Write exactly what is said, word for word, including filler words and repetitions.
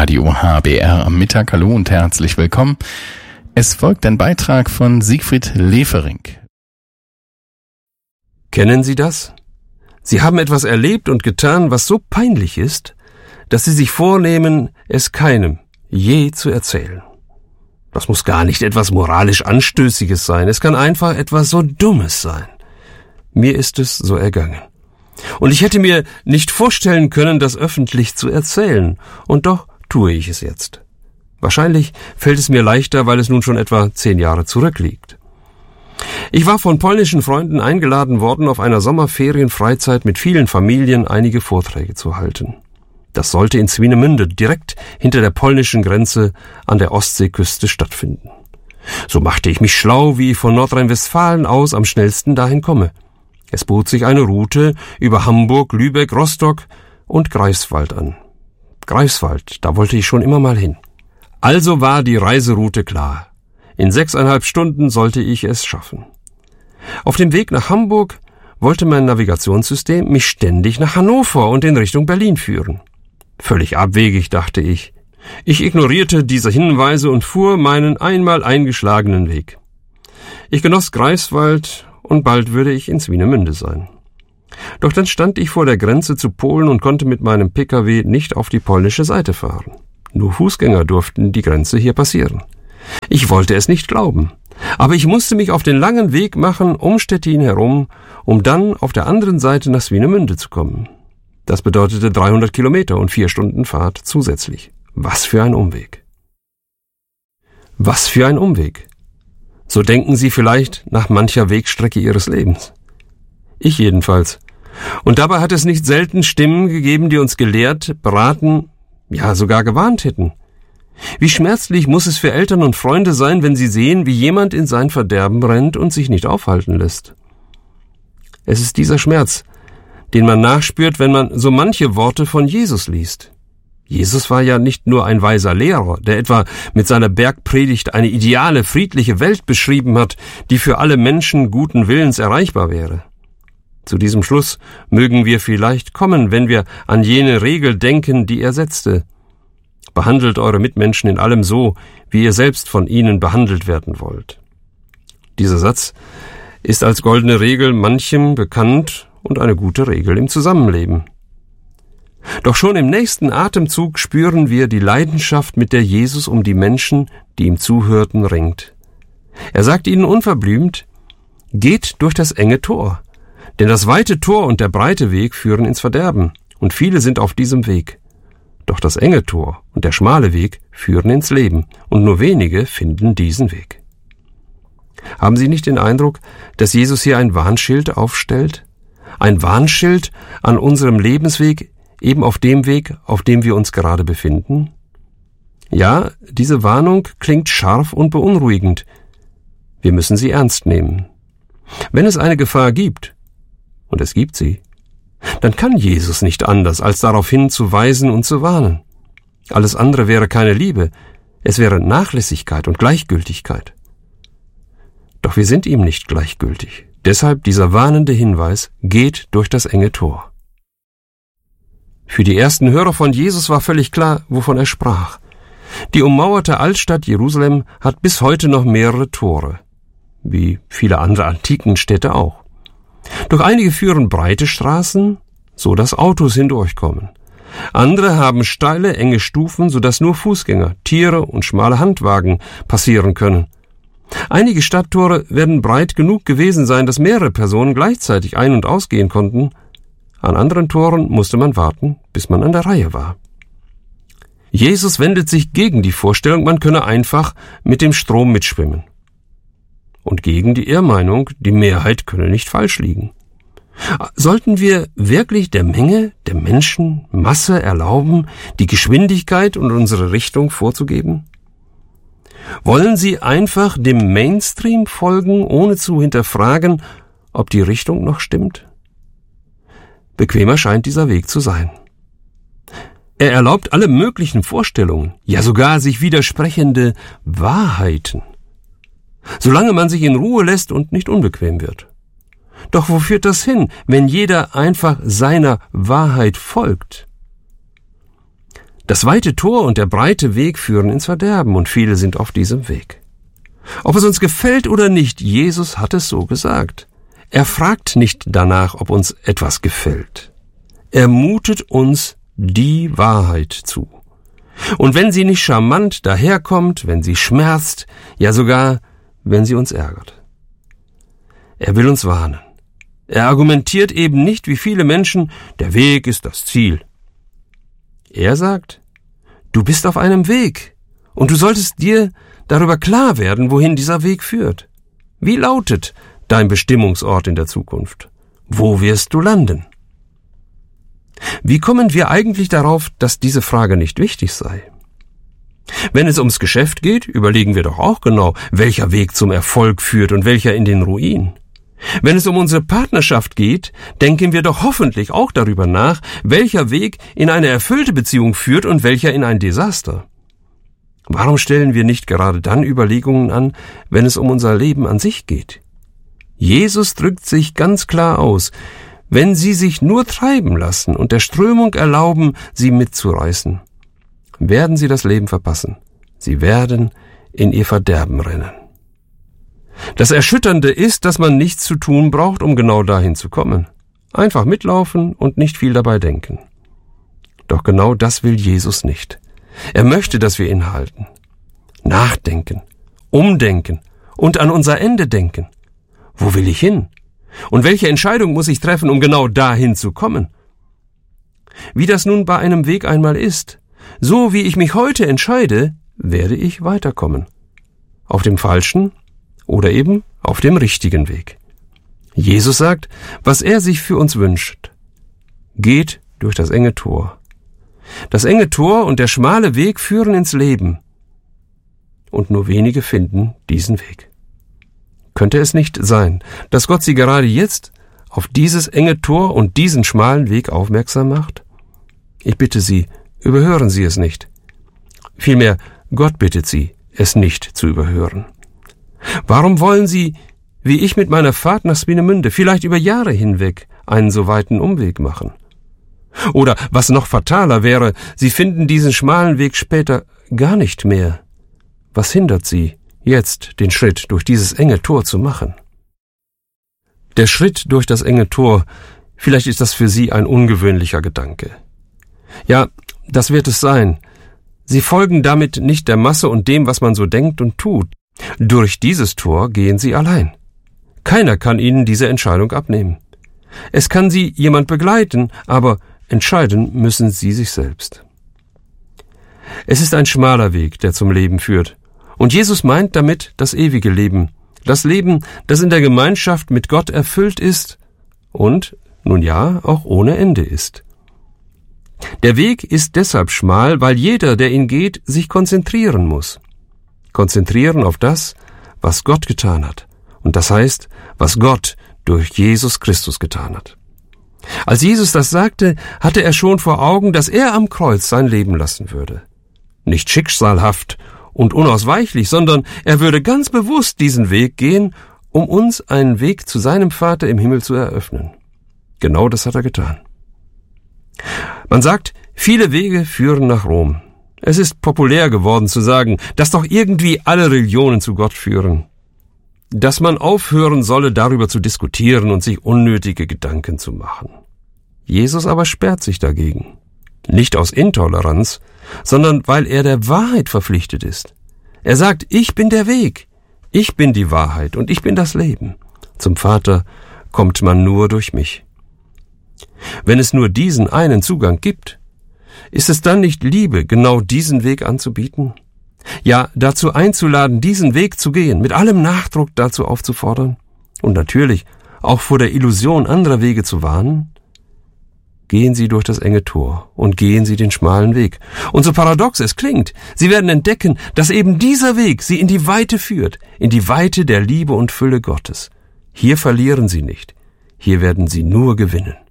Radio H B R am Mittag. Hallo und herzlich willkommen. Es folgt ein Beitrag von Siegfried Lefering. Kennen Sie das? Sie haben etwas erlebt und getan, was so peinlich ist, dass Sie sich vornehmen, es keinem je zu erzählen. Das muss gar nicht etwas moralisch Anstößiges sein, es kann einfach etwas so Dummes sein. Mir ist es so ergangen. Und ich hätte mir nicht vorstellen können, das öffentlich zu erzählen, und doch tue ich es jetzt. Wahrscheinlich fällt es mir leichter, weil es nun schon etwa zehn Jahre zurückliegt. Ich war von polnischen Freunden eingeladen worden, auf einer Sommerferienfreizeit mit vielen Familien einige Vorträge zu halten. Das sollte in Swinemünde, direkt hinter der polnischen Grenze an der Ostseeküste stattfinden. So machte ich mich schlau, wie ich von Nordrhein-Westfalen aus am schnellsten dahin komme. Es bot sich eine Route über Hamburg, Lübeck, Rostock und Greifswald an. Greifswald, da wollte ich schon immer mal hin. Also war die Reiseroute klar. In sechseinhalb Stunden sollte ich es schaffen. Auf dem Weg nach Hamburg wollte mein Navigationssystem mich ständig nach Hannover und in Richtung Berlin führen. Völlig abwegig, dachte ich. Ich ignorierte diese Hinweise und fuhr meinen einmal eingeschlagenen Weg. Ich genoss Greifswald und bald würde ich in Swinemünde sein. Doch dann stand ich vor der Grenze zu Polen und konnte mit meinem Pkw nicht auf die polnische Seite fahren. Nur Fußgänger durften die Grenze hier passieren. Ich wollte es nicht glauben, aber ich musste mich auf den langen Weg machen um Stettin herum, um dann auf der anderen Seite nach Swinemünde zu kommen. Das bedeutete dreihundert Kilometer und vier Stunden Fahrt zusätzlich. Was für ein Umweg. Was für ein Umweg. So denken Sie vielleicht nach mancher Wegstrecke Ihres Lebens. Ich jedenfalls. Und dabei hat es nicht selten Stimmen gegeben, die uns gelehrt, beraten, ja sogar gewarnt hätten. Wie schmerzlich muss es für Eltern und Freunde sein, wenn sie sehen, wie jemand in sein Verderben rennt und sich nicht aufhalten lässt. Es ist dieser Schmerz, den man nachspürt, wenn man so manche Worte von Jesus liest. Jesus war ja nicht nur ein weiser Lehrer, der etwa mit seiner Bergpredigt eine ideale, friedliche Welt beschrieben hat, die für alle Menschen guten Willens erreichbar wäre. Zu diesem Schluss mögen wir vielleicht kommen, wenn wir an jene Regel denken, die er setzte. Behandelt eure Mitmenschen in allem so, wie ihr selbst von ihnen behandelt werden wollt. Dieser Satz ist als goldene Regel manchem bekannt und eine gute Regel im Zusammenleben. Doch schon im nächsten Atemzug spüren wir die Leidenschaft, mit der Jesus um die Menschen, die ihm zuhörten, ringt. Er sagt ihnen unverblümt, geht durch das enge Tor, denn das weite Tor und der breite Weg führen ins Verderben, und viele sind auf diesem Weg. Doch das enge Tor und der schmale Weg führen ins Leben, und nur wenige finden diesen Weg. Haben Sie nicht den Eindruck, dass Jesus hier ein Warnschild aufstellt? Ein Warnschild an unserem Lebensweg, eben auf dem Weg, auf dem wir uns gerade befinden? Ja, diese Warnung klingt scharf und beunruhigend. Wir müssen sie ernst nehmen. Wenn es eine Gefahr gibt, und es gibt sie, dann kann Jesus nicht anders, als darauf hinzuweisen und zu warnen. Alles andere wäre keine Liebe, es wäre Nachlässigkeit und Gleichgültigkeit. Doch wir sind ihm nicht gleichgültig. Deshalb dieser warnende Hinweis, geht durch das enge Tor. Für die ersten Hörer von Jesus war völlig klar, wovon er sprach. Die ummauerte Altstadt Jerusalem hat bis heute noch mehrere Tore, wie viele andere antiken Städte auch. Doch einige führen breite Straßen, so dass Autos hindurchkommen. Andere haben steile, enge Stufen, so dass nur Fußgänger, Tiere und schmale Handwagen passieren können. Einige Stadttore werden breit genug gewesen sein, dass mehrere Personen gleichzeitig ein- und ausgehen konnten. An anderen Toren musste man warten, bis man an der Reihe war. Jesus wendet sich gegen die Vorstellung, man könne einfach mit dem Strom mitschwimmen. Und gegen die Irrmeinung, die Mehrheit könne nicht falsch liegen. Sollten wir wirklich der Menge, der Menschenmasse erlauben, die Geschwindigkeit und unsere Richtung vorzugeben? Wollen sie einfach dem Mainstream folgen, ohne zu hinterfragen, ob die Richtung noch stimmt? Bequemer scheint dieser Weg zu sein. Er erlaubt alle möglichen Vorstellungen, ja sogar sich widersprechende Wahrheiten, solange man sich in Ruhe lässt und nicht unbequem wird. Doch wo führt das hin, wenn jeder einfach seiner Wahrheit folgt? Das weite Tor und der breite Weg führen ins Verderben, und viele sind auf diesem Weg. Ob es uns gefällt oder nicht, Jesus hat es so gesagt. Er fragt nicht danach, ob uns etwas gefällt. Er mutet uns die Wahrheit zu. Und wenn sie nicht charmant daherkommt, wenn sie schmerzt, ja sogar, wenn sie uns ärgert. Er will uns warnen. Er argumentiert eben nicht wie viele Menschen, der Weg ist das Ziel. Er sagt, du bist auf einem Weg und du solltest dir darüber klar werden, wohin dieser Weg führt. Wie lautet dein Bestimmungsort in der Zukunft? Wo wirst du landen? Wie kommen wir eigentlich darauf, dass diese Frage nicht wichtig sei? Wenn es ums Geschäft geht, überlegen wir doch auch genau, welcher Weg zum Erfolg führt und welcher in den Ruin. Wenn es um unsere Partnerschaft geht, denken wir doch hoffentlich auch darüber nach, welcher Weg in eine erfüllte Beziehung führt und welcher in ein Desaster. Warum stellen wir nicht gerade dann Überlegungen an, wenn es um unser Leben an sich geht? Jesus drückt sich ganz klar aus: Wenn sie sich nur treiben lassen und der Strömung erlauben, sie mitzureißen, werden sie das Leben verpassen. Sie werden in ihr Verderben rennen. Das Erschütternde ist, dass man nichts zu tun braucht, um genau dahin zu kommen. Einfach mitlaufen und nicht viel dabei denken. Doch genau das will Jesus nicht. Er möchte, dass wir innehalten, nachdenken, umdenken und an unser Ende denken. Wo will ich hin? Und welche Entscheidung muss ich treffen, um genau dahin zu kommen? Wie das nun bei einem Weg einmal ist, so wie ich mich heute entscheide, werde ich weiterkommen. Auf dem falschen oder eben auf dem richtigen Weg. Jesus sagt, was er sich für uns wünscht. Geht durch das enge Tor. Das enge Tor und der schmale Weg führen ins Leben. Und nur wenige finden diesen Weg. Könnte es nicht sein, dass Gott sie gerade jetzt auf dieses enge Tor und diesen schmalen Weg aufmerksam macht? Ich bitte Sie, überhören Sie es nicht. Vielmehr, Gott bittet Sie, es nicht zu überhören. Warum wollen Sie, wie ich mit meiner Fahrt nach Swinemünde, vielleicht über Jahre hinweg einen so weiten Umweg machen? Oder, was noch fataler wäre, Sie finden diesen schmalen Weg später gar nicht mehr. Was hindert Sie, jetzt den Schritt durch dieses enge Tor zu machen? Der Schritt durch das enge Tor, vielleicht ist das für Sie ein ungewöhnlicher Gedanke. Ja, das wird es sein. Sie folgen damit nicht der Masse und dem, was man so denkt und tut. Durch dieses Tor gehen Sie allein. Keiner kann Ihnen diese Entscheidung abnehmen. Es kann Sie jemand begleiten, aber entscheiden müssen Sie sich selbst. Es ist ein schmaler Weg, der zum Leben führt. Und Jesus meint damit das ewige Leben, das Leben, das in der Gemeinschaft mit Gott erfüllt ist und, nun ja, auch ohne Ende ist. Der Weg ist deshalb schmal, weil jeder, der ihn geht, sich konzentrieren muss. Konzentrieren auf das, was Gott getan hat. Und das heißt, was Gott durch Jesus Christus getan hat. Als Jesus das sagte, hatte er schon vor Augen, dass er am Kreuz sein Leben lassen würde. Nicht schicksalhaft und unausweichlich, sondern er würde ganz bewusst diesen Weg gehen, um uns einen Weg zu seinem Vater im Himmel zu eröffnen. Genau das hat er getan. Man sagt, viele Wege führen nach Rom. Es ist populär geworden zu sagen, dass doch irgendwie alle Religionen zu Gott führen. Dass man aufhören solle, darüber zu diskutieren und sich unnötige Gedanken zu machen. Jesus aber sperrt sich dagegen. Nicht aus Intoleranz, sondern weil er der Wahrheit verpflichtet ist. Er sagt, ich bin der Weg, ich bin die Wahrheit und ich bin das Leben. Zum Vater kommt man nur durch mich. Wenn es nur diesen einen Zugang gibt, ist es dann nicht Liebe, genau diesen Weg anzubieten? Ja, dazu einzuladen, diesen Weg zu gehen, mit allem Nachdruck dazu aufzufordern und natürlich auch vor der Illusion anderer Wege zu warnen? Gehen Sie durch das enge Tor und gehen Sie den schmalen Weg. Und so paradox es klingt, Sie werden entdecken, dass eben dieser Weg Sie in die Weite führt, in die Weite der Liebe und Fülle Gottes. Hier verlieren Sie nicht, hier werden Sie nur gewinnen.